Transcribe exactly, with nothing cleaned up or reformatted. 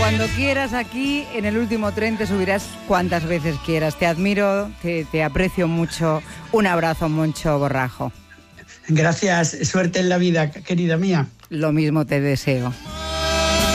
Cuando quieras aquí, en el último tren te subirás cuantas veces quieras. Te admiro, te, te aprecio mucho. Un abrazo, Moncho Borrajo. Gracias, suerte en la vida, querida mía. Lo mismo te deseo.